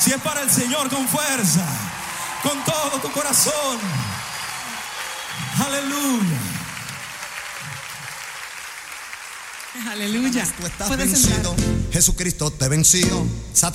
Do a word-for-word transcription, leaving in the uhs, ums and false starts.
Si es para el Señor, con fuerza, con todo tu corazón. Aleluya. Aleluya. Tú estás Puedes vencido. entrar. Jesucristo te venció.